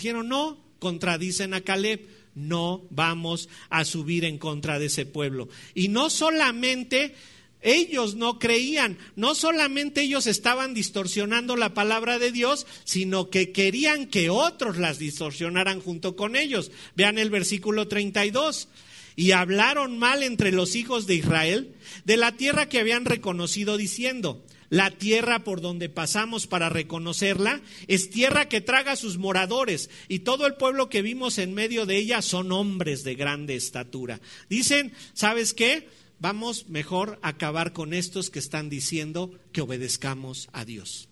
Dijeron, no, contradicen a Caleb, no vamos a subir en contra de ese pueblo. Y no solamente ellos no creían, no solamente ellos estaban distorsionando la palabra de Dios, sino que querían que otros las distorsionaran junto con ellos. Vean el versículo 32. Y hablaron mal entre los hijos de Israel de la tierra que habían reconocido, diciendo: la tierra por donde pasamos para reconocerla es tierra que traga a sus moradores, y todo el pueblo que vimos en medio de ella son hombres de grande estatura. Dicen, ¿sabes qué? Vamos mejor a acabar con estos que están diciendo que obedezcamos a Dios.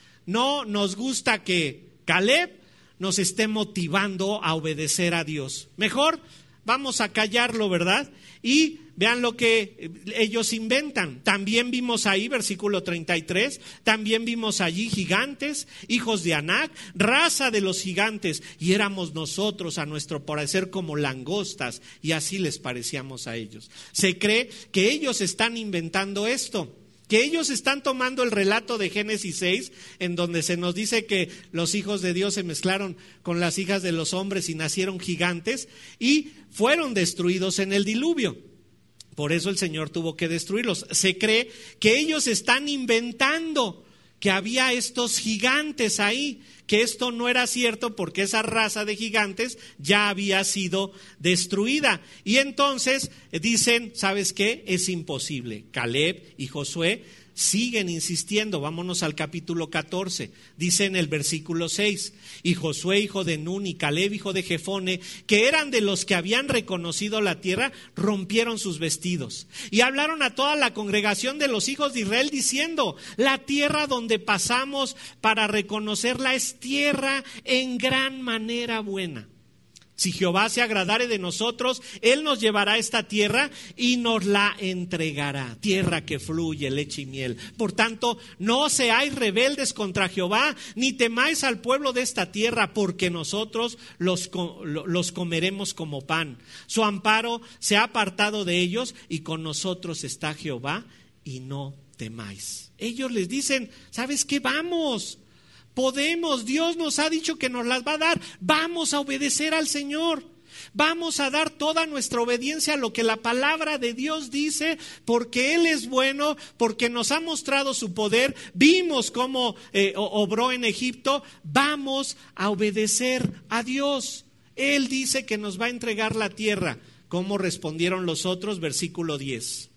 No nos gusta que Caleb nos esté motivando a obedecer a Dios. Mejor vamos a callarlo, ¿verdad? Y vean lo que ellos inventan. También vimos ahí, versículo 33, también vimos allí gigantes, hijos de Anac, raza de los gigantes, y éramos nosotros a nuestro parecer como langostas, y así les parecíamos a ellos. Se cree que ellos están inventando esto, que ellos están tomando el relato de Génesis 6, en donde se nos dice que los hijos de Dios se mezclaron con las hijas de los hombres y nacieron gigantes y fueron destruidos en el diluvio. Por eso el Señor tuvo que destruirlos. Se cree que ellos están inventando que había estos gigantes ahí, que esto no era cierto porque esa raza de gigantes ya había sido destruida. Y entonces dicen, ¿sabes qué? Es imposible. Caleb y Josué siguen insistiendo. Vámonos al capítulo 14. Dice en el versículo 6, y Josué hijo de Nun y Caleb hijo de Jefone, que eran de los que habían reconocido la tierra, rompieron sus vestidos y hablaron a toda la congregación de los hijos de Israel diciendo: la tierra donde pasamos para reconocerla es tierra en gran manera buena. Si Jehová se agradare de nosotros, Él nos llevará a esta tierra y nos la entregará, tierra que fluye leche y miel. Por tanto, no seáis rebeldes contra Jehová, ni temáis al pueblo de esta tierra, porque nosotros los comeremos como pan. Su amparo se ha apartado de ellos, y con nosotros está Jehová, y no temáis. Ellos les dicen, ¿sabes qué? Vamos. Podemos, Dios nos ha dicho que nos las va a dar. Vamos a obedecer al Señor. Vamos a dar toda nuestra obediencia a lo que la palabra de Dios dice, porque Él es bueno, porque nos ha mostrado su poder. Vimos cómo obró en Egipto. Vamos a obedecer a Dios. Él dice que nos va a entregar la tierra. ¿Cómo respondieron los otros? Versículo 10.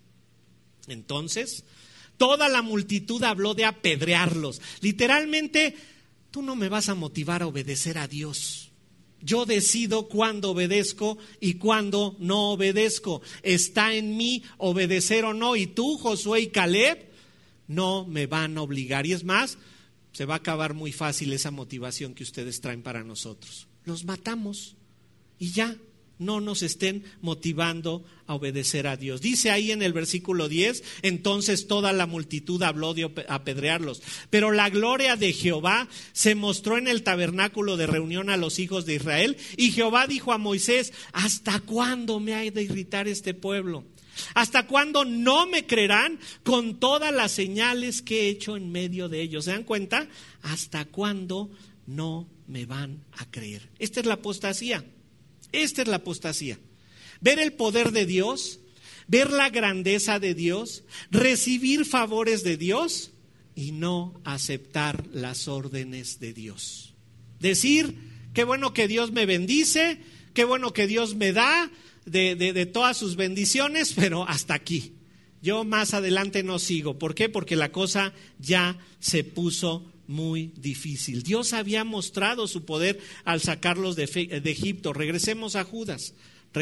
Entonces, toda la multitud habló de apedrearlos. Literalmente, tú no me vas a motivar a obedecer a Dios. Yo decido cuándo obedezco y cuándo no obedezco. Está en mí obedecer o no. Y tú, Josué y Caleb, no me van a obligar. Y es más, se va a acabar muy fácil esa motivación que ustedes traen para nosotros. Los matamos y ya. No nos estén motivando a obedecer a Dios. Dice ahí en el versículo 10, entonces toda la multitud habló de apedrearlos. Pero la gloria de Jehová se mostró en el tabernáculo de reunión a los hijos de Israel. Y Jehová dijo a Moisés: ¿hasta cuándo me ha de irritar este pueblo? ¿Hasta cuándo no me creerán con todas las señales que he hecho en medio de ellos? ¿Se dan cuenta? ¿Hasta cuándo no me van a creer? Esta es la apostasía. Esta es la apostasía. Ver el poder de Dios, ver la grandeza de Dios, recibir favores de Dios y no aceptar las órdenes de Dios. Decir, qué bueno que Dios me bendice, qué bueno que Dios me da de todas sus bendiciones, pero hasta aquí. Yo más adelante no sigo. ¿Por qué? Porque la cosa ya se puso muy difícil. Dios había mostrado su poder al sacarlos de Egipto. Regresemos a Judas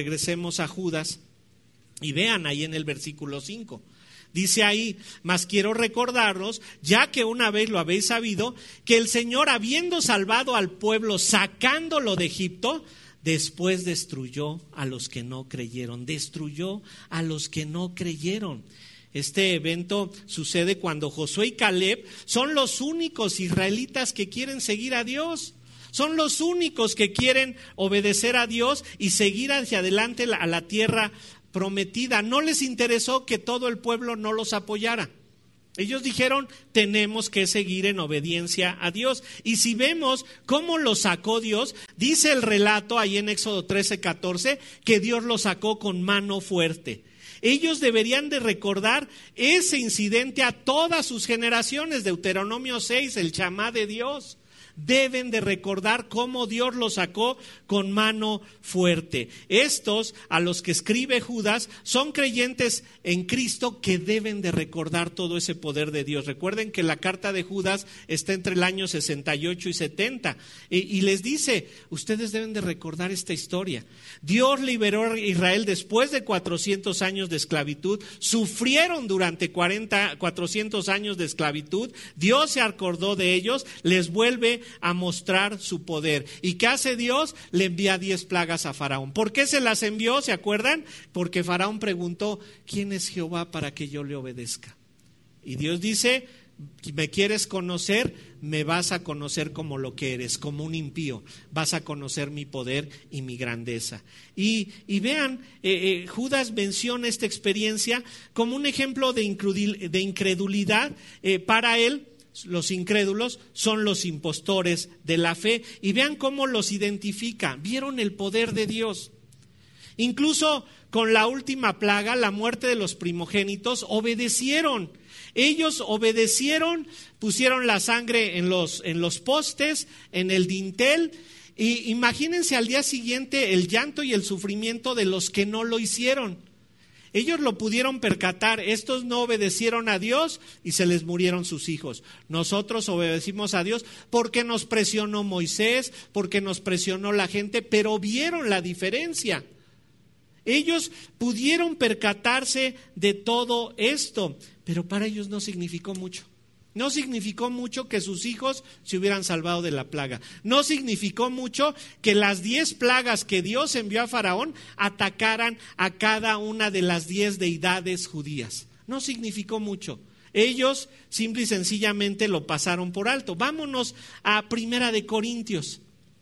y vean ahí en el versículo 5. Dice ahí: mas quiero recordaros, ya que una vez lo habéis sabido, que el Señor, habiendo salvado al pueblo, sacándolo de Egipto, después destruyó a los que no creyeron. Destruyó a los que no creyeron. Este evento sucede cuando Josué y Caleb son los únicos israelitas que quieren seguir a Dios. Son los únicos que quieren obedecer a Dios y seguir hacia adelante a la tierra prometida. No les interesó que todo el pueblo no los apoyara. Ellos dijeron, tenemos que seguir en obediencia a Dios. Y si vemos cómo los sacó Dios, dice el relato ahí en Éxodo 13:14, que Dios los sacó con mano fuerte. Ellos deberían de recordar ese incidente a todas sus generaciones. Deuteronomio 6, el chamá de Dios. Deben de recordar cómo Dios los sacó con mano fuerte. Estos, a los que escribe Judas, son creyentes en Cristo que deben de recordar todo ese poder de Dios. Recuerden que la carta de Judas está entre el año 68 y 70. Y les dice, ustedes deben de recordar esta historia. Dios liberó a Israel después de 400 años de esclavitud. Sufrieron durante 400 años de esclavitud. Dios se acordó de ellos, les vuelve a mostrar su poder. ¿Y qué hace Dios? Le envía 10 plagas a Faraón. ¿Por qué se las envió? ¿Se acuerdan? Porque Faraón preguntó, ¿quién es Jehová para que yo le obedezca? Y Dios dice, ¿me quieres conocer? Me vas a conocer como lo que eres, como un impío. Vas a conocer mi poder y mi grandeza. Y vean, Judas menciona esta experiencia como un ejemplo de incredulidad para él. Los incrédulos son los impostores de la fe, y vean cómo los identifica. Vieron el poder de Dios. Incluso con la última plaga, la muerte de los primogénitos, obedecieron. Ellos obedecieron, pusieron la sangre en los postes, en el dintel, y imagínense al día siguiente el llanto y el sufrimiento de los que no lo hicieron. Ellos lo pudieron percatar, estos no obedecieron a Dios y se les murieron sus hijos. Nosotros obedecimos a Dios porque nos presionó Moisés, porque nos presionó la gente, pero vieron la diferencia. Ellos pudieron percatarse de todo esto, pero para ellos no significó mucho. No significó mucho que sus hijos se hubieran salvado de la plaga. No significó mucho que las 10 plagas que Dios envió a Faraón atacaran a cada una de las 10 deidades judías. No significó mucho. Ellos simple y sencillamente lo pasaron por alto. Vámonos a Primera de Corintios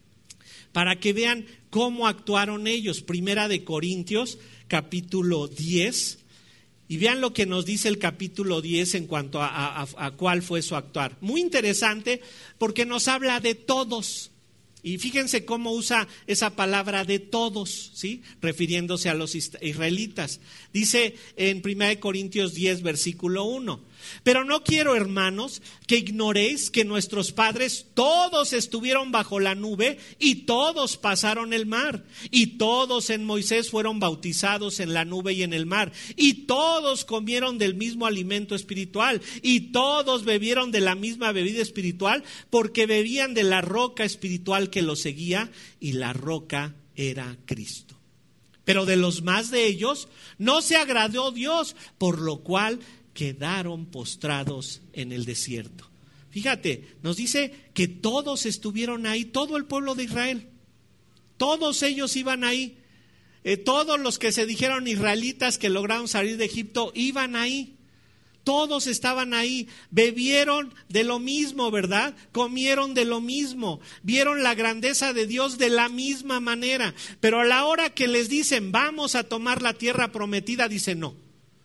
para que vean cómo actuaron ellos. Primera de Corintios, capítulo 10. Y vean lo que nos dice el capítulo 10 en cuanto a cuál fue su actuar. Muy interesante porque nos habla de todos. Y fíjense cómo usa esa palabra de todos, ¿sí? Refiriéndose a los israelitas. Dice en 1 Corintios 10, versículo 1. Pero no quiero, hermanos, que ignoréis que nuestros padres todos estuvieron bajo la nube y todos pasaron el mar. Y todos en Moisés fueron bautizados en la nube y en el mar. Y todos comieron del mismo alimento espiritual. Y todos bebieron de la misma bebida espiritual, porque bebían de la roca espiritual que los seguía, y la roca era Cristo. Pero de los más de ellos no se agradó Dios, por lo cual quedaron postrados en el desierto. Fíjate, nos dice que todos estuvieron ahí, todo el pueblo de Israel. Todos ellos iban ahí. Todos los que se dijeron israelitas que lograron salir de Egipto iban ahí. Todos estaban ahí, bebieron de lo mismo, ¿verdad? Comieron de lo mismo, vieron la grandeza de Dios de la misma manera. Pero a la hora que les dicen, vamos a tomar la tierra prometida, dicen no.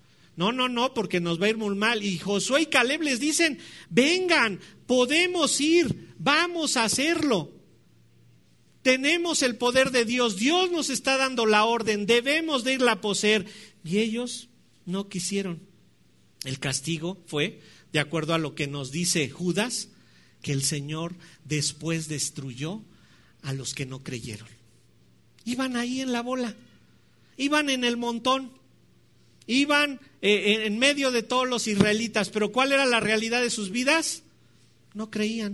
No, porque nos va a ir muy mal. Y Josué y Caleb les dicen, vengan, podemos ir, vamos a hacerlo. Tenemos el poder de Dios, Dios nos está dando la orden, debemos de irla a poseer. Y ellos no quisieron. El castigo fue, de acuerdo a lo que nos dice Judas, que el Señor después destruyó a los que no creyeron. Iban ahí en la bola, iban en el montón, iban en medio de todos los israelitas, pero ¿cuál era la realidad de sus vidas? No creían.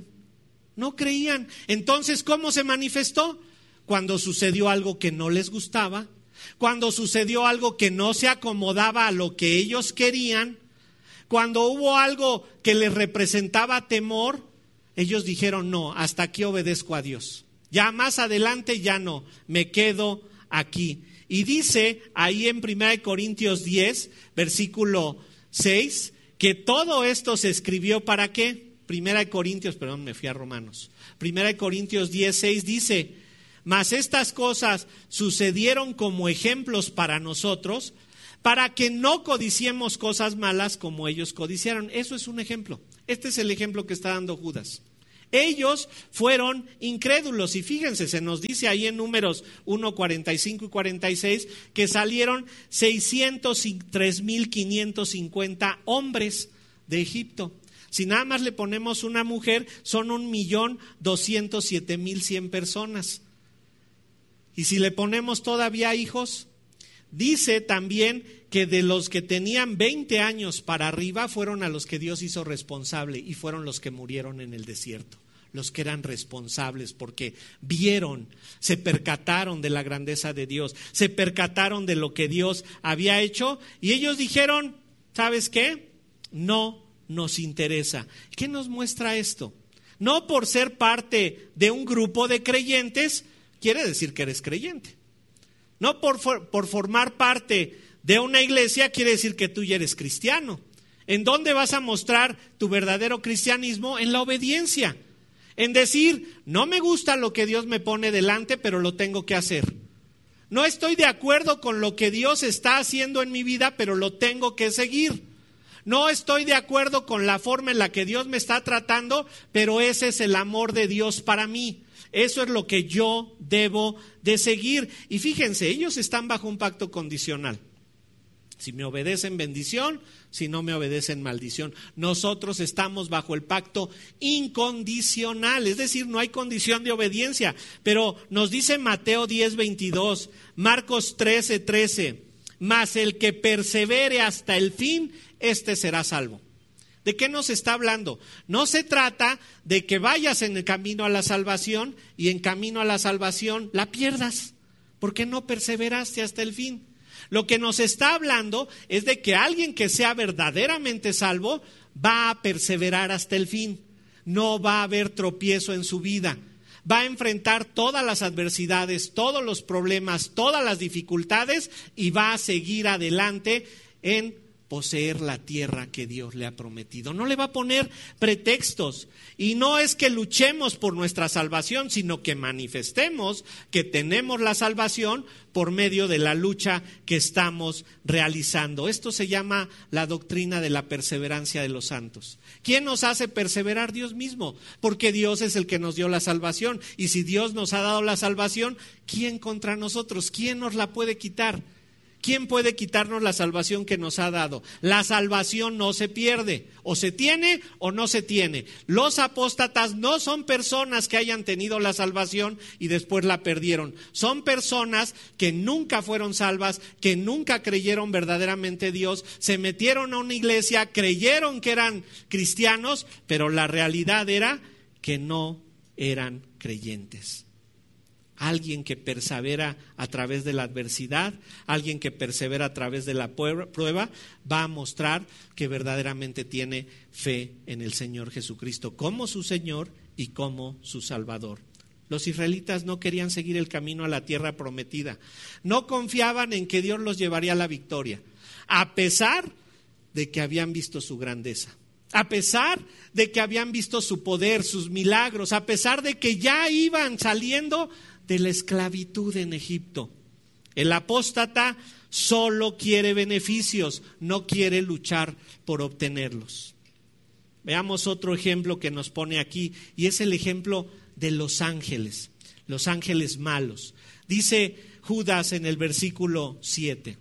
Entonces, ¿cómo se manifestó? Cuando sucedió algo que no les gustaba, cuando sucedió algo que no se acomodaba a lo que ellos querían, cuando hubo algo que les representaba temor, ellos dijeron, no, hasta aquí obedezco a Dios. Ya más adelante ya no, me quedo aquí. Y dice ahí en 1 Corintios 10, versículo 6, que todo esto se escribió ¿para qué? 1 Corintios 10, 6 dice, mas estas cosas sucedieron como ejemplos para nosotros, para que no codiciemos cosas malas como ellos codiciaron. Eso es un ejemplo. Este es el ejemplo que está dando Judas. Ellos fueron incrédulos y fíjense, se nos dice ahí en Números 1, 45 y 46 que salieron 603,550 hombres de Egipto. Si nada más le ponemos una mujer, son 1,207,100 personas. Y si le ponemos todavía hijos, dice también que de los que tenían 20 años para arriba fueron a los que Dios hizo responsable y fueron los que murieron en el desierto, los que eran responsables porque vieron, se percataron de la grandeza de Dios, se percataron de lo que Dios había hecho y ellos dijeron, ¿sabes qué? No nos interesa. ¿Qué nos muestra esto? No por ser parte de un grupo de creyentes quiere decir que eres creyente. No por formar parte de una iglesia quiere decir que tú ya eres cristiano. ¿En dónde vas a mostrar tu verdadero cristianismo? En la obediencia. En decir, no me gusta lo que Dios me pone delante, pero lo tengo que hacer. No estoy de acuerdo con lo que Dios está haciendo en mi vida, pero lo tengo que seguir. No estoy de acuerdo con la forma en la que Dios me está tratando, pero ese es el amor de Dios para mí. Eso es lo que yo debo de seguir. Y fíjense, ellos están bajo un pacto condicional. Si me obedecen, bendición; si no me obedecen, maldición. Nosotros estamos bajo el pacto incondicional, es decir, no hay condición de obediencia. Pero nos dice Mateo 10:22, Marcos 13:13, mas el que persevere hasta el fin, este será salvo. ¿De qué nos está hablando? No se trata de que vayas en el camino a la salvación y en camino a la salvación la pierdas, porque no perseveraste hasta el fin. Lo que nos está hablando es de que alguien que sea verdaderamente salvo va a perseverar hasta el fin. No va a haber tropiezo en su vida. Va a enfrentar todas las adversidades, todos los problemas, todas las dificultades y va a seguir adelante en poseer la tierra que Dios le ha prometido. No le va a poner pretextos. Y no es que luchemos por nuestra salvación, sino que manifestemos que tenemos la salvación por medio de la lucha que estamos realizando. Esto se llama la doctrina de la perseverancia de los santos. ¿Quién nos hace perseverar? Dios mismo, porque Dios es el que nos dio la salvación. Y si Dios nos ha dado la salvación, ¿quién contra nosotros? ¿Quién nos la puede quitar? ¿Quién puede quitarnos la salvación que nos ha dado? La salvación no se pierde, o se tiene o no se tiene. Los apóstatas no son personas que hayan tenido la salvación y después la perdieron. Son personas que nunca fueron salvas, que nunca creyeron verdaderamente Dios, se metieron a una iglesia, creyeron que eran cristianos, pero la realidad era que no eran creyentes. Alguien que persevera a través de la adversidad, alguien que persevera a través de la prueba, va a mostrar que verdaderamente tiene fe en el Señor Jesucristo como su Señor y como su Salvador. Los israelitas no querían seguir el camino a la tierra prometida, no confiaban en que Dios los llevaría a la victoria, a pesar de que habían visto su grandeza. A pesar de que habían visto su poder, sus milagros, a pesar de que ya iban saliendo de la esclavitud en Egipto. El apóstata solo quiere beneficios, no quiere luchar por obtenerlos. Veamos otro ejemplo que nos pone aquí, y es el ejemplo de los ángeles malos. Dice Judas en el versículo 7,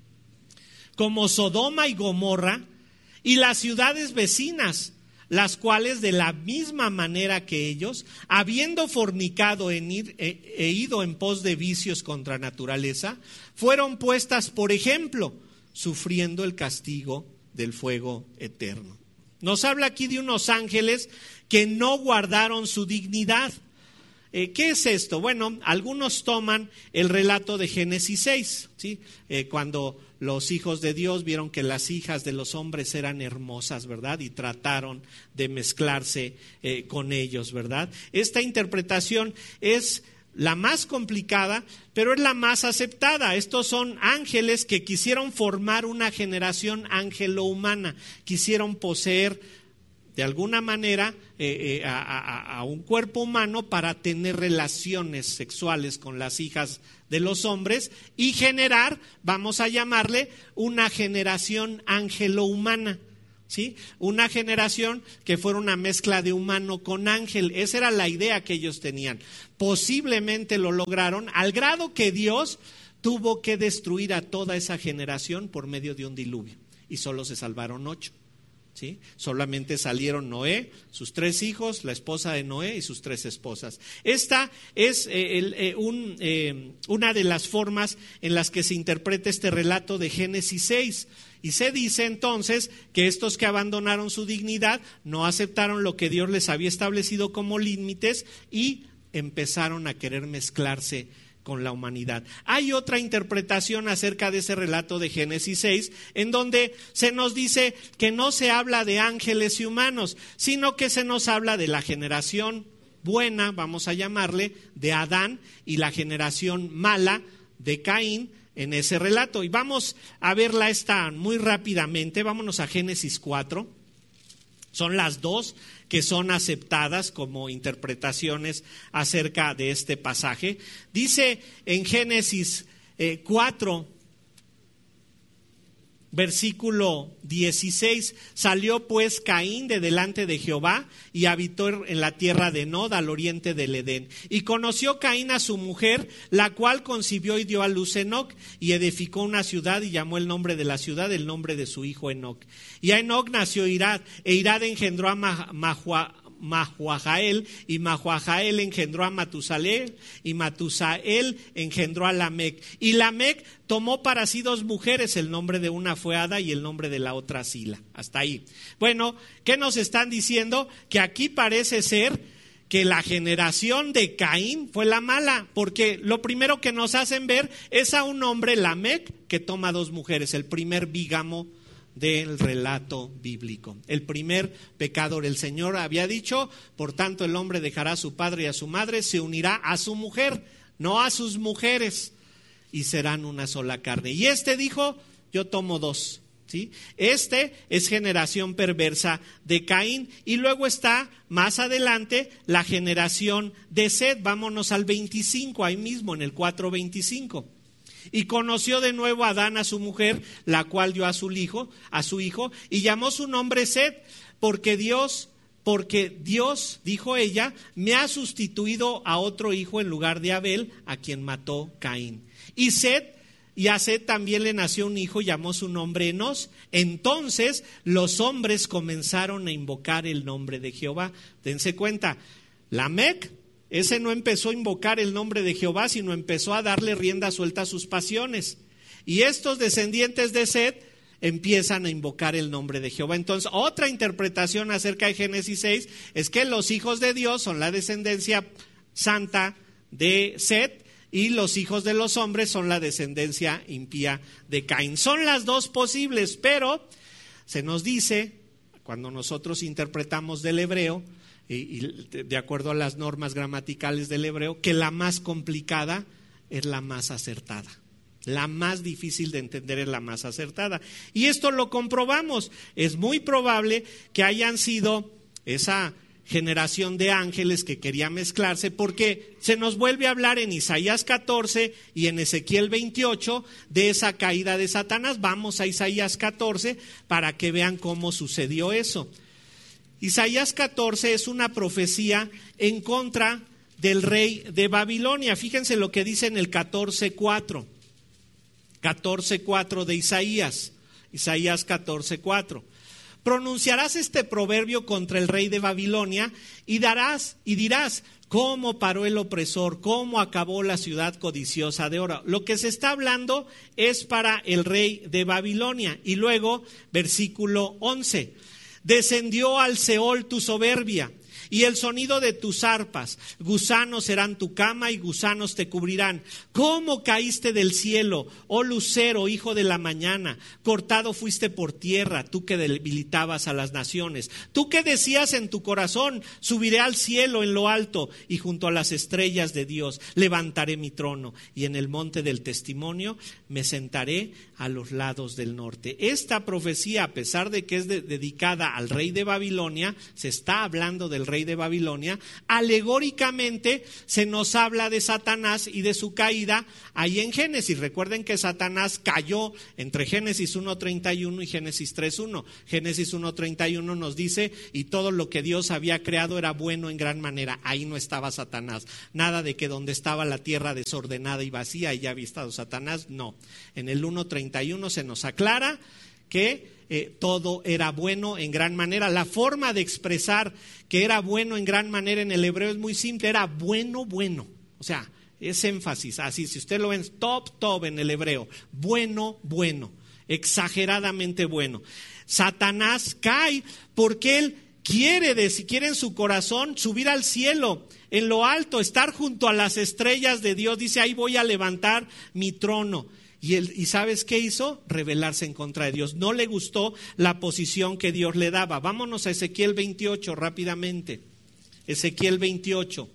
como Sodoma y Gomorra y las ciudades vecinas, las cuales de la misma manera que ellos, habiendo fornicado e ido en pos de vicios contra naturaleza, fueron puestas por ejemplo, sufriendo el castigo del fuego eterno. Nos habla aquí de unos ángeles que no guardaron su dignidad. ¿Qué es esto? Bueno, algunos toman el relato de Génesis 6, ¿sí? Cuando los hijos de Dios vieron que las hijas de los hombres eran hermosas, ¿verdad? Y trataron de mezclarse con ellos, ¿verdad? Esta interpretación es la más complicada, pero es la más aceptada. Estos son ángeles que quisieron formar una generación ángelo-humana, quisieron poseer de alguna manera a un cuerpo humano para tener relaciones sexuales con las hijas de los hombres y generar, vamos a llamarle, una generación ángelo-humana. ¿Sí? Una generación que fuera una mezcla de humano con ángel. Esa era la idea que ellos tenían. Posiblemente lo lograron al grado que Dios tuvo que destruir a toda esa generación por medio de un diluvio y solo se salvaron 8. ¿Sí? Solamente salieron Noé, sus 3 hijos, la esposa de Noé y sus 3 esposas. Esta es una de las formas en las que se interpreta este relato de Génesis 6. Y se dice entonces que estos que abandonaron su dignidad no aceptaron lo que Dios les había establecido como límites y empezaron a querer mezclarse con la humanidad. Hay otra interpretación acerca de ese relato de Génesis 6, en donde se nos dice que no se habla de ángeles y humanos, sino que se nos habla de la generación buena, vamos a llamarle, de Adán, y la generación mala de Caín en ese relato. Y vamos a verla esta muy rápidamente. Vámonos a Génesis 4. Son las 2 que son aceptadas como interpretaciones acerca de este pasaje. Dice en Génesis 4, versículo 16, salió pues Caín de delante de Jehová y habitó en la tierra de Nod al oriente del Edén. Y conoció Caín a su mujer, la cual concibió y dio a luz Enoc, y edificó una ciudad y llamó el nombre de la ciudad el nombre de su hijo Enoc. Y a Enoc nació Irad, e Irad engendró a Mahujael, y Mahujael engendró a Matusael, y Matusael engendró a Lamec. Y Lamec tomó para sí 2 mujeres, el nombre de una fue Ada y el nombre de la otra Sila. Hasta ahí. Bueno, ¿qué nos están diciendo? Que aquí parece ser que la generación de Caín fue la mala, porque lo primero que nos hacen ver es a un hombre, Lamec, que toma 2 mujeres, el primer bígamo del relato bíblico. El primer pecador. El Señor había dicho, por tanto el hombre dejará a su padre y a su madre, se unirá a su mujer, no a sus mujeres, y serán una sola carne. Y este dijo, yo tomo 2. ¿Sí? Este es generación perversa de Caín. Y luego está más adelante la generación de Set. Vámonos al 25, ahí mismo en el 4:25. Y conoció de nuevo Adán a su mujer, la cual dio a su hijo, y llamó su nombre Set, porque Dios, dijo ella, me ha sustituido a otro hijo en lugar de Abel, a quien mató Caín. Y a Set también le nació un hijo, llamó su nombre Enos. Entonces los hombres comenzaron a invocar el nombre de Jehová. Dense cuenta, Lamec, ese no empezó a invocar el nombre de Jehová, sino empezó a darle rienda suelta a sus pasiones. Y estos descendientes de Set empiezan a invocar el nombre de Jehová. Entonces, otra interpretación acerca de Génesis 6 es que los hijos de Dios son la descendencia santa de Set y los hijos de los hombres son la descendencia impía de Caín. Son las 2 posibles, pero se nos dice, cuando nosotros interpretamos del hebreo, y de acuerdo a las normas gramaticales del hebreo, que la más complicada es la más acertada. La más difícil de entender es la más acertada. Y esto lo comprobamos. Es muy probable que hayan sido esa generación de ángeles que quería mezclarse, porque se nos vuelve a hablar en Isaías 14 y en Ezequiel 28 de esa caída de Satanás. Vamos a Isaías 14 para que vean cómo sucedió eso. Isaías 14 es una profecía en contra del rey de Babilonia. Fíjense lo que dice en el 14:4. 14:4 de Isaías. Isaías 14:4. Pronunciarás este proverbio contra el rey de Babilonia y dirás, ¿cómo paró el opresor? ¿Cómo acabó la ciudad codiciosa de oro? Lo que se está hablando es para el rey de Babilonia. Y luego, versículo 11. Descendió al Seol tu soberbia y el sonido de tus arpas. Gusanos serán tu cama y gusanos te cubrirán. ¿Cómo caíste del cielo, oh lucero, hijo de la mañana? Cortado fuiste por tierra, tú que debilitabas a las naciones. Tú que decías en tu corazón, subiré al cielo en lo alto, y junto a las estrellas de Dios levantaré mi trono, y en el monte del testimonio me sentaré a los lados del norte. Esta profecía, a pesar de que es dedicada al rey de Babilonia, se está hablando del rey de Babilonia, alegóricamente se nos habla de Satanás y de su caída ahí en Génesis. Recuerden que Satanás cayó entre Génesis 1:31 y Génesis 3:1. Génesis 1:31 nos dice, y todo lo que Dios había creado era bueno en gran manera. Ahí no estaba Satanás. Nada de que donde estaba la tierra desordenada y vacía, ahí ya había estado Satanás. No. En el 1:31 se nos aclara que todo era bueno en gran manera. La forma de expresar que era bueno en gran manera en el hebreo es muy simple, era bueno, bueno. O sea, es énfasis, así, si usted lo ve, top en el hebreo, bueno, bueno, exageradamente bueno. Satanás cae porque él quiere en su corazón subir al cielo, en lo alto, estar junto a las estrellas de Dios. Dice, ahí voy a levantar mi trono. ¿Y sabes qué hizo? Rebelarse en contra de Dios. No le gustó la posición que Dios le daba. Vámonos a Ezequiel 28 rápidamente. Ezequiel 28.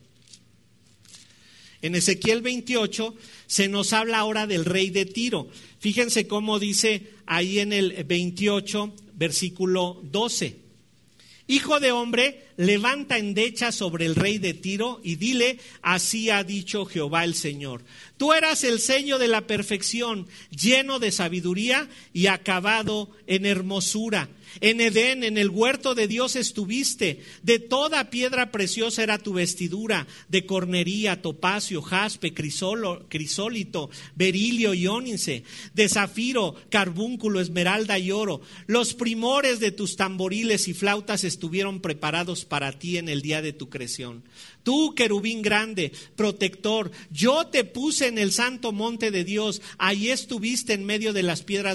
En Ezequiel 28 se nos habla ahora del rey de Tiro. Fíjense cómo dice ahí en el 28, versículo 12. Hijo de hombre, levanta endecha sobre el rey de Tiro y dile, así ha dicho Jehová el Señor. Tú eras el sello de la perfección, lleno de sabiduría y acabado en hermosura. En Edén, en el huerto de Dios estuviste. De toda piedra preciosa era tu vestidura, de cornería, topacio, jaspe, crisólito, berilio y ónice, de zafiro, carbúnculo, esmeralda y oro. Los primores de tus tamboriles y flautas estuvieron preparados para ti en el día de tu creación. Tú, querubín grande, protector, yo te puse en el santo monte de Dios. Ahí estuviste en medio de las piedras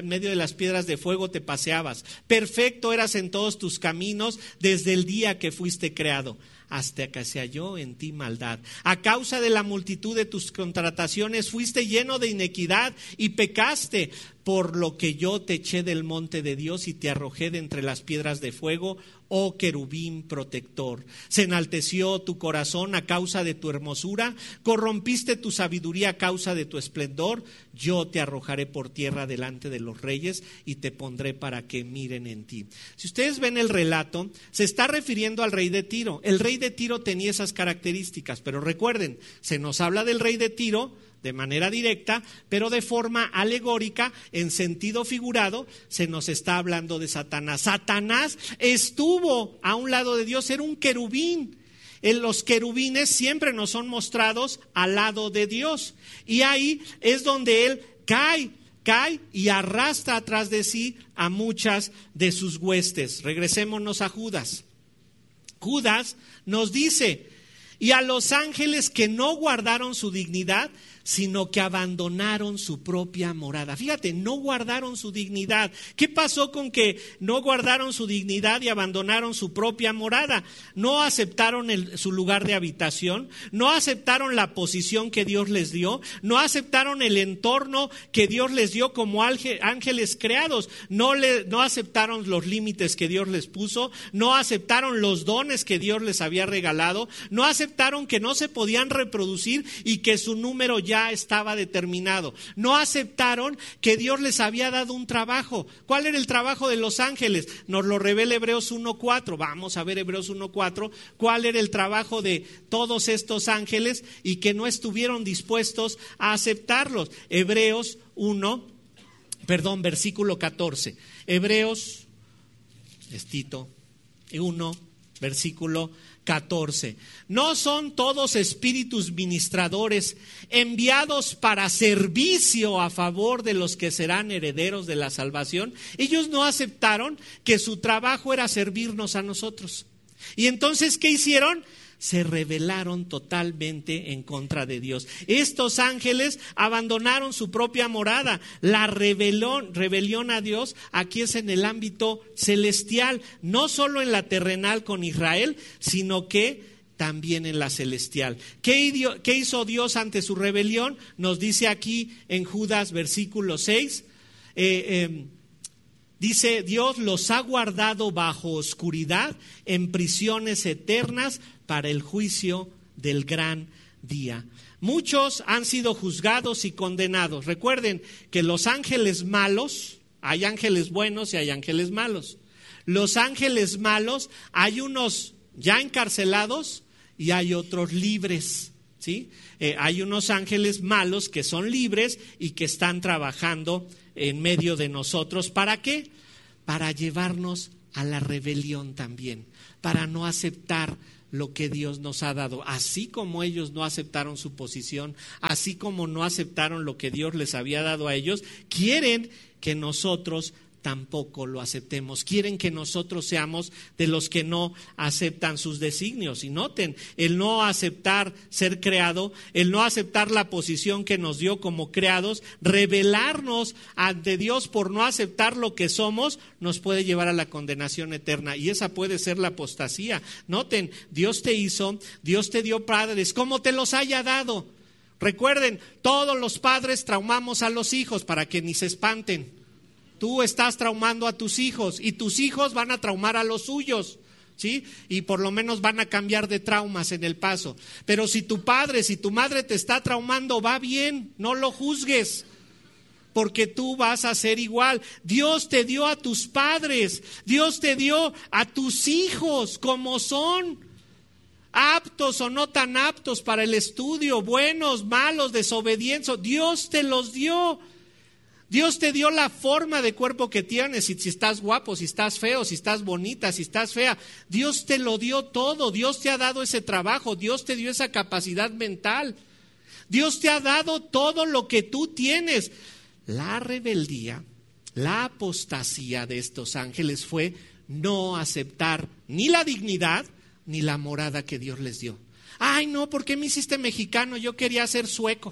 de fuego te paseabas. Perfecto eras en todos tus caminos desde el día que fuiste creado, hasta que se halló en ti maldad. A causa de la multitud de tus contrataciones fuiste lleno de iniquidad y pecaste, por lo que yo te eché del monte de Dios y te arrojé de entre las piedras de fuego, oh querubín protector. Se enalteció tu corazón a causa de tu hermosura, corrompiste tu sabiduría a causa de tu esplendor. Yo te arrojaré por tierra delante de los reyes y te pondré para que miren en ti. Si ustedes ven el relato, se está refiriendo al rey de Tiro. El rey de Tiro tenía esas características, pero recuerden, se nos habla del rey de Tiro de manera directa, pero de forma alegórica, en sentido figurado, se nos está hablando de Satanás. Satanás estuvo a un lado de Dios, era un querubín. Los querubines siempre nos son mostrados al lado de Dios, y ahí es donde él cae y arrastra atrás de sí a muchas de sus huestes. Regresémonos a Judas. Judas nos dice, y a los ángeles que no guardaron su dignidad, sino que abandonaron su propia morada. Fíjate, no guardaron su dignidad. ¿Qué pasó con que no guardaron su dignidad y abandonaron su propia morada? No aceptaron su lugar de habitación, no aceptaron la posición que Dios les dio, no aceptaron el entorno que Dios les dio como ángeles creados, no aceptaron los límites que Dios les puso, no aceptaron los dones que Dios les había regalado, no aceptaron que no se podían reproducir y que su número ya estaba determinado. No aceptaron que Dios les había dado un trabajo. ¿Cuál era el trabajo de los ángeles? Nos lo revela Hebreos 1:4. Vamos a ver Hebreos 1:4. ¿Cuál era el trabajo de todos estos ángeles y que no estuvieron dispuestos a aceptarlos? Hebreos 1, versículo 14. Hebreos 1, versículo 14. ¿No son todos espíritus ministradores enviados para servicio a favor de los que serán herederos de la salvación? Ellos no aceptaron que su trabajo era servirnos a nosotros. Y entonces, ¿qué hicieron? se rebelaron totalmente en contra de Dios. Estos ángeles abandonaron su propia morada. La rebelión a Dios aquí es en el ámbito celestial, no solo en la terrenal con Israel, sino que también en la celestial. ¿Qué hizo Dios ante su rebelión? Nos dice aquí en Judas versículo 6, dice: Dios los ha guardado bajo oscuridad en prisiones eternas para el juicio del gran día. Muchos han sido juzgados y condenados. Recuerden que los ángeles malos, hay ángeles buenos y hay ángeles malos. Los ángeles malos, hay unos ya encarcelados y hay otros libres, ¿sí? Hay unos ángeles malos que son libres y que están trabajando en medio de nosotros. ¿Para qué? Para llevarnos a la rebelión también, para no aceptar lo que Dios nos ha dado. Así como ellos no aceptaron su posición, así como no aceptaron lo que Dios les había dado a ellos, quieren que nosotros tampoco lo aceptemos. Quieren que nosotros seamos de los que no aceptan sus designios. Y noten, el no aceptar ser creado, el no aceptar la posición que nos dio como creados, rebelarnos ante Dios por no aceptar lo que somos, nos puede llevar a la condenación eterna. Y esa puede ser la apostasía. Noten, Dios te hizo, Dios te dio padres, como te los haya dado. Recuerden, todos los padres traumamos a los hijos para que ni se espanten. Tú estás traumando a tus hijos y tus hijos van a traumar a los suyos, ¿sí? Y por lo menos van a cambiar de traumas en el paso. Pero si tu padre, si tu madre te está traumando, va bien, no lo juzgues, porque tú vas a ser igual. Dios te dio a tus padres, Dios te dio a tus hijos como son, aptos o no tan aptos para el estudio, buenos, malos, desobedientes. Dios te los dio. Dios te dio la forma de cuerpo que tienes, si estás guapo, si estás feo, si estás bonita, si estás fea. Dios te lo dio todo, Dios te ha dado ese trabajo, Dios te dio esa capacidad mental. Dios te ha dado todo lo que tú tienes. La rebeldía, la apostasía de estos ángeles fue no aceptar ni la dignidad ni la morada que Dios les dio. Ay, no, ¿por qué me hiciste mexicano? Yo quería ser sueco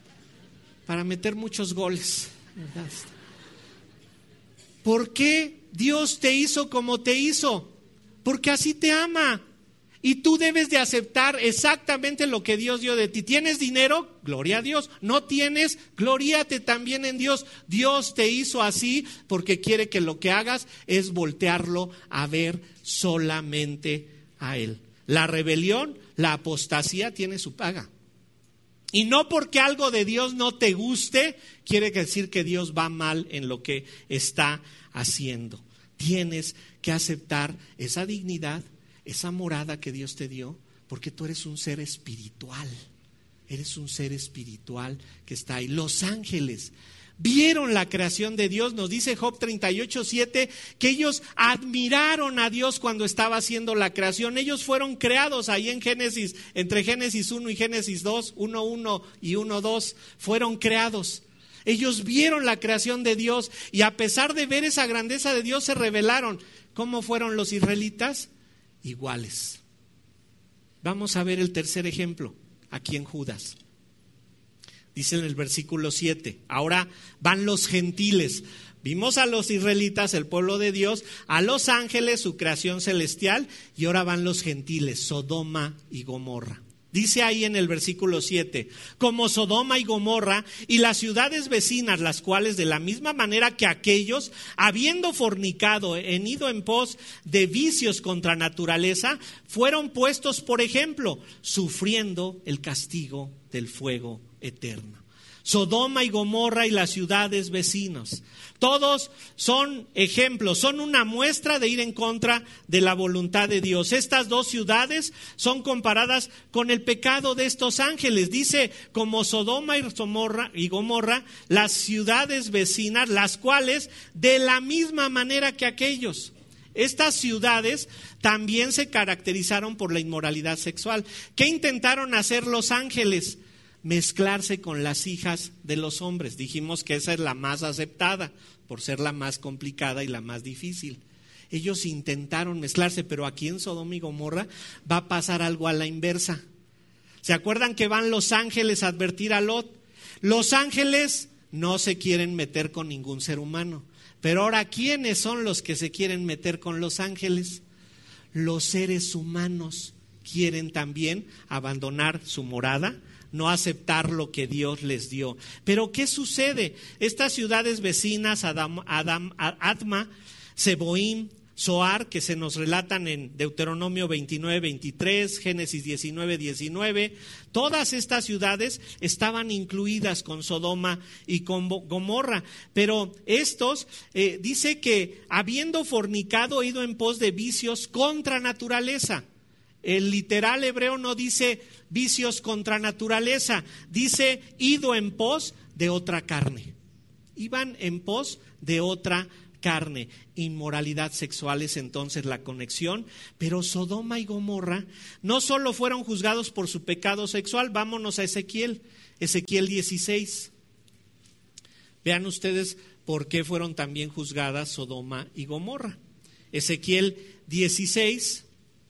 para meter muchos goles. ¿Por qué Dios te hizo como te hizo? Porque así te ama. Y tú debes de aceptar exactamente lo que Dios dio de ti. ¿Tienes dinero? Gloria a Dios. ¿No tienes? Glóriate también en Dios. Dios te hizo así porque quiere que lo que hagas es voltearlo a ver solamente a Él. La rebelión, la apostasía tiene su paga. Y no porque algo de Dios no te guste, quiere decir que Dios va mal en lo que está haciendo. Tienes que aceptar esa dignidad, esa morada que Dios te dio, porque tú eres un ser espiritual. Eres un ser espiritual que está ahí. Los ángeles vieron la creación de Dios. Nos dice Job 38:7 que ellos admiraron a Dios cuando estaba haciendo la creación. Ellos fueron creados ahí en Génesis, entre Génesis 1 y Génesis 2, 1:1 y 1:2, fueron creados. Ellos vieron la creación de Dios y a pesar de ver esa grandeza de Dios se rebelaron. ¿Cómo fueron los israelitas? Iguales. Vamos a ver el tercer ejemplo aquí en Judas. Dice en el versículo 7, ahora van los gentiles. Vimos a los israelitas, el pueblo de Dios, a los ángeles, su creación celestial, y ahora van los gentiles, Sodoma y Gomorra. Dice ahí en el versículo 7, como Sodoma y Gomorra y las ciudades vecinas, las cuales de la misma manera que aquellos, habiendo fornicado, ido en pos de vicios contra naturaleza, fueron puestos por ejemplo, sufriendo el castigo del fuego eterno. Sodoma y Gomorra y las ciudades vecinos, todos son ejemplos, son una muestra de ir en contra de la voluntad de Dios. Estas dos ciudades son comparadas con el pecado de estos ángeles. Dice, como Sodoma y Gomorra, las ciudades vecinas, las cuales de la misma manera que aquellos. Estas ciudades también se caracterizaron por la inmoralidad sexual. ¿Qué intentaron hacer los ángeles? Mezclarse con las hijas de los hombres. Dijimos que esa es la más aceptada, por ser la más complicada y la más difícil. Ellos intentaron mezclarse, pero aquí en Sodoma y Gomorra va a pasar algo a la inversa. ¿Se acuerdan que van los ángeles a advertir a Lot? Los ángeles no se quieren meter con ningún ser humano. Pero ahora, ¿quiénes son los que se quieren meter con los ángeles? Los seres humanos quieren también abandonar su morada, no aceptar lo que Dios les dio. Pero ¿qué sucede? Estas ciudades vecinas, Adma, Seboim, Zoar, que se nos relatan en Deuteronomio 29, 23, Génesis 19, 19, todas estas ciudades estaban incluidas con Sodoma y con Gomorra, pero estos dice que habiendo fornicado, ido en pos de vicios contra naturaleza. El literal hebreo no dice vicios contra naturaleza, dice ido en pos de otra carne. Iban en pos de otra carne. Inmoralidad sexual es entonces la conexión, pero Sodoma y Gomorra no solo fueron juzgados por su pecado sexual. Vámonos a Ezequiel 16. Vean ustedes por qué fueron también juzgadas Sodoma y Gomorra. Ezequiel 16,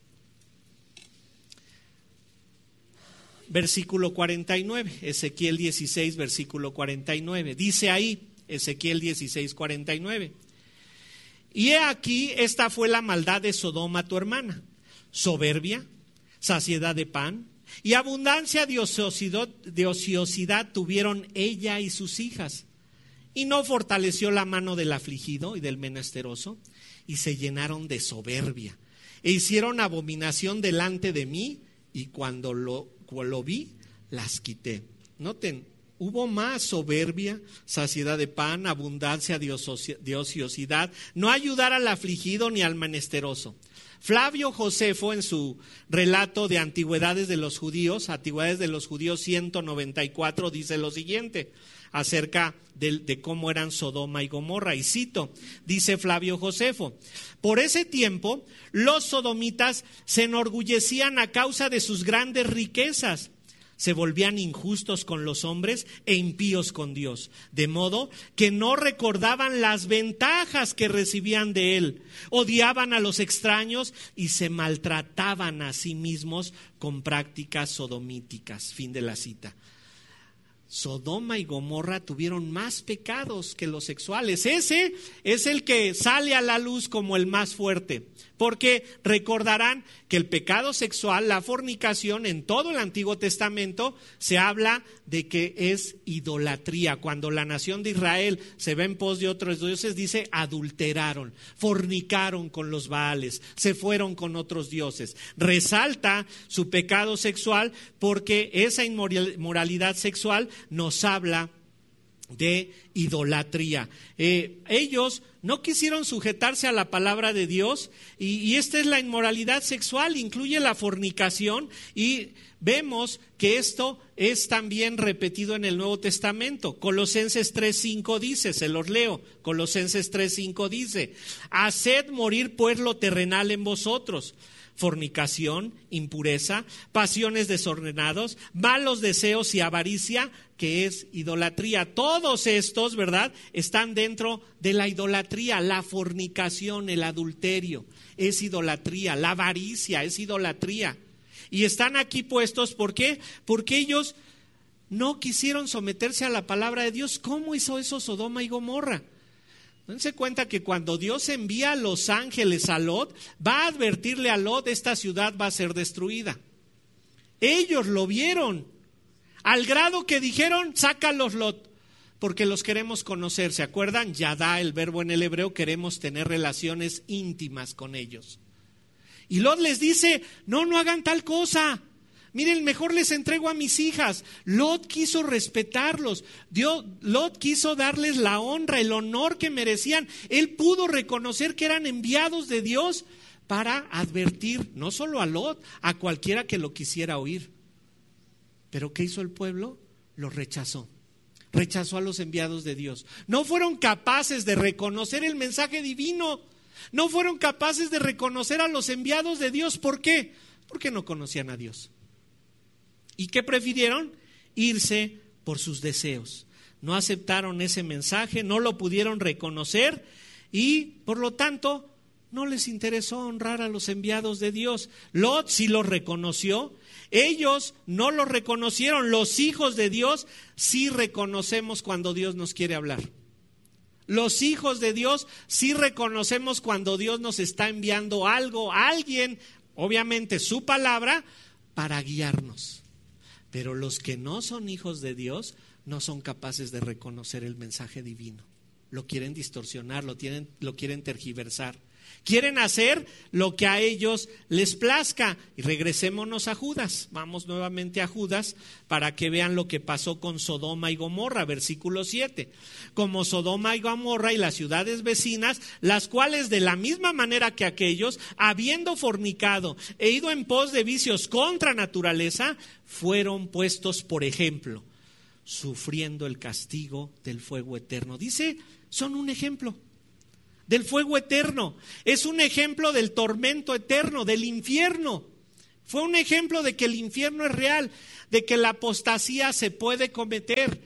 versículo 49. Ezequiel 16, versículo 49. Dice ahí, Ezequiel 16, 49. Y he aquí, esta fue la maldad de Sodoma tu hermana: soberbia, saciedad de pan y abundancia de ociosidad tuvieron ella y sus hijas. Y no fortaleció la mano del afligido y del menesteroso, y se llenaron de soberbia, e hicieron abominación delante de mí, y cuando lo vi, las quité. Noten, hubo más soberbia, saciedad de pan, abundancia de ociosidad, no ayudar al afligido ni al menesteroso. Flavio Josefo, en su relato de Antigüedades de los Judíos 194, dice lo siguiente acerca de cómo eran Sodoma y Gomorra, y cito, dice Flavio Josefo: por ese tiempo los sodomitas se enorgullecían a causa de sus grandes riquezas. Se volvían injustos con los hombres e impíos con Dios, de modo que no recordaban las ventajas que recibían de Él. Odiaban a los extraños y se maltrataban a sí mismos con prácticas sodomíticas. Fin de la cita. Sodoma y Gomorra tuvieron más pecados que los sexuales. Ese es el que sale a la luz como el más fuerte, porque recordarán que el pecado sexual, la fornicación, en todo el Antiguo Testamento se habla de que es idolatría. Cuando la nación de Israel se va en pos de otros dioses, dice adulteraron, fornicaron con los Baales, se fueron con otros dioses. Resalta su pecado sexual porque esa inmoralidad sexual nos habla de idolatría. Ellos no quisieron sujetarse a la palabra de Dios, y esta es la inmoralidad sexual, incluye la fornicación, y vemos que esto es también repetido en el Nuevo Testamento. Colosenses 3:5 dice, se los leo, Colosenses 3:5 dice: haced morir pues lo terrenal en vosotros: fornicación, impureza, pasiones desordenadas, malos deseos y avaricia, que es idolatría. Todos estos, ¿verdad?, están dentro de la idolatría. La fornicación, el adulterio, es idolatría. La avaricia es idolatría. Y están aquí puestos, ¿por qué? Porque ellos no quisieron someterse a la palabra de Dios. ¿Cómo hizo eso Sodoma y Gomorra? Dense cuenta que cuando Dios envía a los ángeles a Lot, va a advertirle a Lot: esta ciudad va a ser destruida. Ellos lo vieron, al grado que dijeron: sácalos, Lot, porque los queremos conocer. ¿Se acuerdan? Yadá, el verbo en el hebreo, queremos tener relaciones íntimas con ellos. Y Lot les dice: no hagan tal cosa. Miren, mejor les entrego a mis hijas. Lot quiso respetarlos. Lot quiso darles la honra, el honor que merecían. Él pudo reconocer que eran enviados de Dios para advertir no solo a Lot, a cualquiera que lo quisiera oír. Pero ¿qué hizo el pueblo? Lo rechazó. Rechazó a los enviados de Dios. No fueron capaces de reconocer el mensaje divino. No fueron capaces de reconocer a los enviados de Dios. ¿Por qué? Porque no conocían a Dios. ¿Y qué prefirieron? Irse por sus deseos. No aceptaron ese mensaje, no lo pudieron reconocer y por lo tanto No les interesó honrar a los enviados de Dios. Lot sí los reconoció. Ellos no los reconocieron. Los hijos de Dios sí reconocemos cuando Dios nos quiere hablar. Los hijos de Dios sí reconocemos cuando Dios nos está enviando algo, a alguien, obviamente su palabra, para guiarnos. Pero los que no son hijos de Dios no son capaces de reconocer el mensaje divino. Lo quieren distorsionar, lo quieren tergiversar. Quieren hacer lo que a ellos les plazca. Y regresémonos a Judas. Vamos nuevamente a Judas para que vean lo que pasó con Sodoma y Gomorra, versículo 7. Como Sodoma y Gomorra y las ciudades vecinas, las cuales de la misma manera que aquellos, habiendo fornicado e ido en pos de vicios contra naturaleza, fueron puestos por ejemplo, sufriendo el castigo del fuego eterno. Dice, son un ejemplo del fuego eterno. Es un ejemplo del tormento eterno, del infierno. Fue un ejemplo de que el infierno es real, de que la apostasía se puede cometer,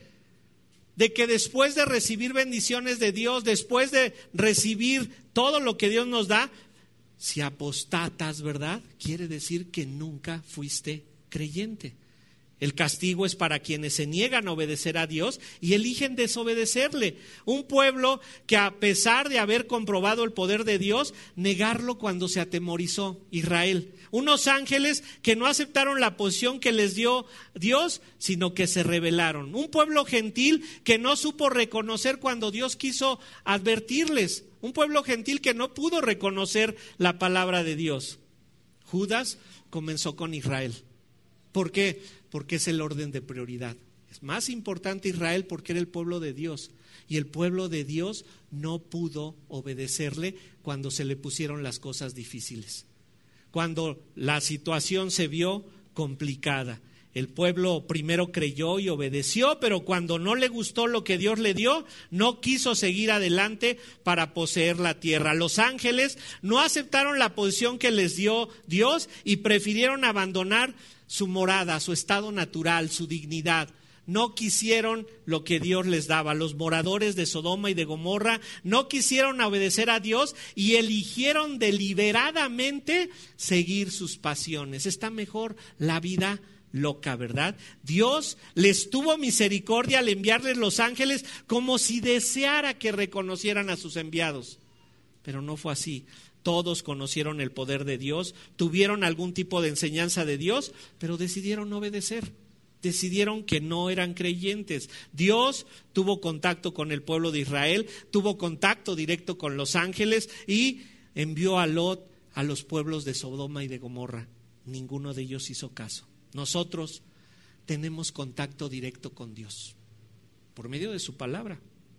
de que después de recibir bendiciones de Dios, después de recibir todo lo que Dios nos da, si apostatas, ¿verdad? Quiere decir que nunca fuiste creyente. El castigo es para quienes se niegan a obedecer a Dios y eligen desobedecerle. Un pueblo que, a pesar de haber comprobado el poder de Dios, negarlo cuando se atemorizó, Israel. Unos ángeles que no aceptaron la posición que les dio Dios, sino que se rebelaron. Un pueblo gentil que no supo reconocer cuando Dios quiso advertirles. Un pueblo gentil que no pudo reconocer la palabra de Dios. Judas comenzó con Israel. ¿Por qué? Porque es el orden de prioridad. Es más importante Israel porque era el pueblo de Dios. Y el pueblo de Dios no pudo obedecerle cuando se le pusieron las cosas difíciles. Cuando la situación se vio complicada. El pueblo primero creyó y obedeció, pero cuando no le gustó lo que Dios le dio, no quiso seguir adelante para poseer la tierra. Los ángeles no aceptaron la posición que les dio Dios y prefirieron abandonar su morada, su estado natural, su dignidad. No quisieron lo que Dios les daba. Los moradores de Sodoma y de Gomorra no quisieron obedecer a Dios y eligieron deliberadamente seguir sus pasiones. Está mejor la vida loca, ¿verdad? Dios les tuvo misericordia al enviarles los ángeles como si deseara que reconocieran a sus enviados. Pero no fue así. Todos conocieron el poder de Dios, tuvieron algún tipo de enseñanza de Dios, pero decidieron no obedecer. Decidieron que no eran creyentes. Dios tuvo contacto con el pueblo de Israel, tuvo contacto directo con los ángeles y envió a Lot a los pueblos de Sodoma y de Gomorra. Ninguno de ellos hizo caso. Nosotros tenemos contacto directo con Dios por medio de su palabra.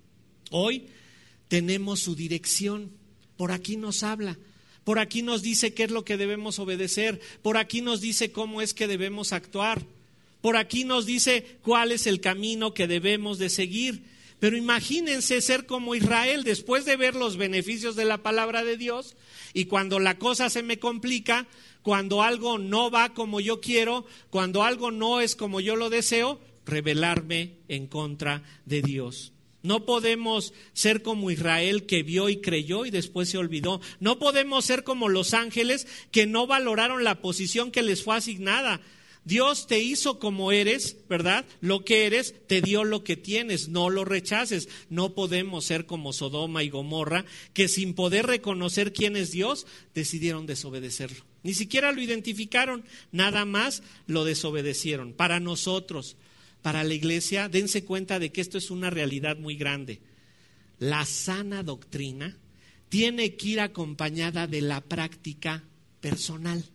Hoy tenemos su dirección. Por aquí nos habla, por aquí nos dice qué es lo que debemos obedecer, por aquí nos dice cómo es que debemos actuar, por aquí nos dice cuál es el camino que debemos de seguir. Pero imagínense ser como Israel después de ver los beneficios de la palabra de Dios y cuando la cosa se me complica, cuando algo no va como yo quiero, cuando algo no es como yo lo deseo, rebelarme en contra de Dios. No podemos ser como Israel que vio y creyó y después se olvidó. No podemos ser como los ángeles que no valoraron la posición que les fue asignada. Dios te hizo como eres, ¿verdad? Lo que eres, te dio lo que tienes, no lo rechaces. No podemos ser como Sodoma y Gomorra, que sin poder reconocer quién es Dios, decidieron desobedecerlo. Ni siquiera lo identificaron, nada más lo desobedecieron. Para nosotros, para la iglesia, dense cuenta de que esto es una realidad muy grande. La sana doctrina tiene que ir acompañada de la práctica personal.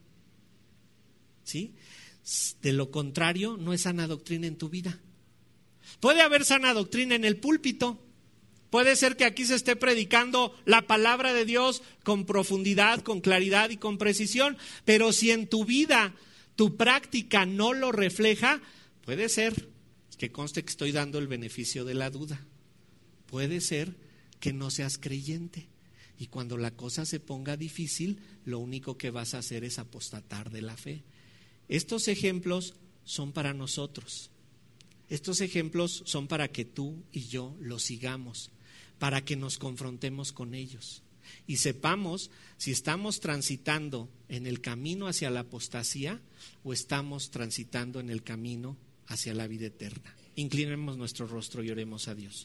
¿Sí? De lo contrario, no es sana doctrina en tu vida. Puede haber sana doctrina en el púlpito. Puede ser que aquí se esté predicando la palabra de Dios con profundidad, con claridad y con precisión, pero si en tu vida tu práctica no lo refleja, puede ser, que conste que estoy dando el beneficio de la duda, puede ser que no seas creyente y cuando la cosa se ponga difícil, lo único que vas a hacer es apostatar de la fe. Estos ejemplos son para nosotros. Estos ejemplos son para que tú y yo los sigamos, para que nos confrontemos con ellos. y sepamos si estamos transitando en el camino hacia la apostasía o estamos transitando en el camino hacia la vida eterna. Inclinemos nuestro rostro y oremos a Dios.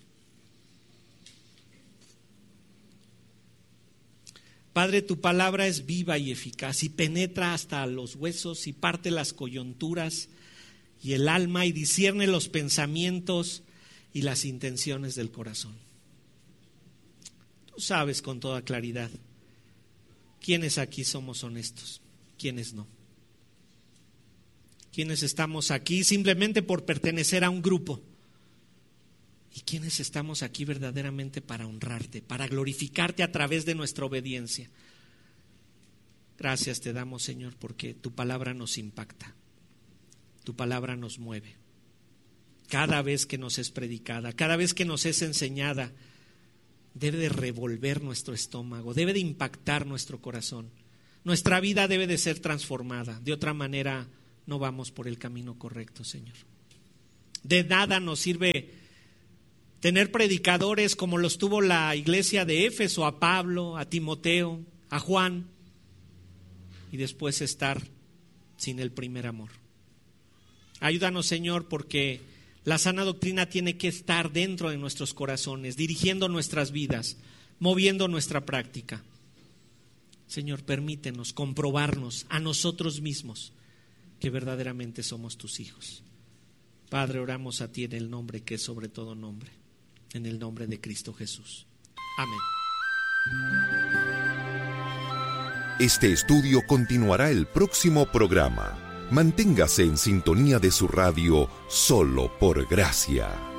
Padre, tu palabra es viva y eficaz y penetra hasta los huesos y parte las coyunturas y el alma y discierne los pensamientos y las intenciones del corazón. Tú sabes con toda claridad quiénes aquí somos honestos, quiénes no. Quiénes estamos aquí simplemente por pertenecer a un grupo y quiénes estamos aquí verdaderamente para honrarte, para glorificarte a través de nuestra obediencia. Gracias te damos, Señor, porque tu palabra nos impacta, tu palabra nos mueve. Cada vez que nos es predicada, cada vez que nos es enseñada, debe de revolver nuestro estómago, debe de impactar nuestro corazón. Nuestra vida debe de ser transformada, de otra manera no vamos por el camino correcto, Señor. De nada nos sirve tener predicadores como los tuvo la iglesia de Éfeso, a Pablo, a Timoteo, a Juan, y después estar sin el primer amor. Ayúdanos, Señor, porque la sana doctrina tiene que estar dentro de nuestros corazones, dirigiendo nuestras vidas, moviendo nuestra práctica. Señor, permítenos comprobarnos a nosotros mismos que verdaderamente somos tus hijos. Padre, oramos a ti en el nombre que es sobre todo nombre, en el nombre de Cristo Jesús. Amén. Este estudio continuará el próximo programa. Manténgase en sintonía de su radio Solo por Gracia.